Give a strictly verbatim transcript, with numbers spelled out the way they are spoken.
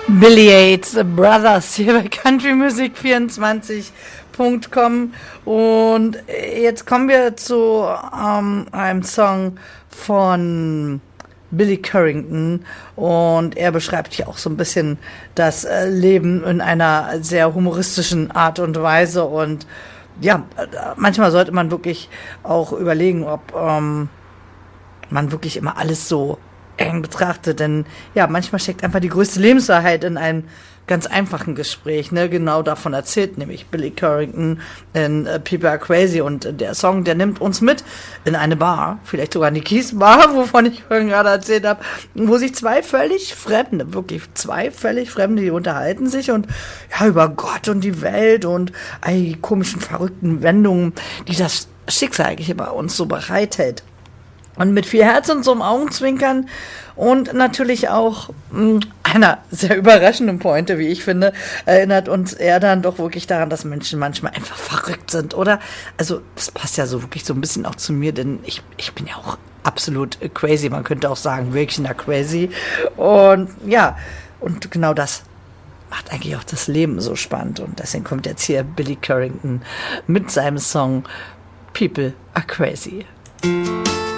Billy Yates Brothers hier bei country music vierundzwanzig punkt com und jetzt kommen wir zu ähm, einem Song von Billy Currington und er beschreibt hier auch so ein bisschen das äh, Leben in einer sehr humoristischen Art und Weise und ja, manchmal sollte man wirklich auch überlegen, ob ähm, man wirklich immer alles so eng betrachtet, denn ja, manchmal steckt einfach die größte Lebenswahrheit in einem ganz einfachen Gespräch, ne, genau davon erzählt nämlich Billy Currington in uh, People Are Crazy und uh, der Song, der nimmt uns mit in eine Bar, vielleicht sogar in die Kiesbar, wovon ich vorhin gerade erzählt habe, wo sich zwei völlig Fremde, wirklich zwei völlig Fremde, die unterhalten sich und ja, über Gott und die Welt und all die komischen, verrückten Wendungen, die das Schicksal eigentlich immer uns so bereithält. Und mit viel Herz und so einem Augenzwinkern und natürlich auch mh, einer sehr überraschenden Pointe, wie ich finde, erinnert uns er dann doch wirklich daran, dass Menschen manchmal einfach verrückt sind, oder? Also das passt ja so wirklich so ein bisschen auch zu mir, denn ich, ich bin ja auch absolut crazy, man könnte auch sagen, wirklich na crazy. Und ja, und genau das macht eigentlich auch das Leben so spannend. Und deswegen kommt jetzt hier Billy Currington mit seinem Song People Are Crazy.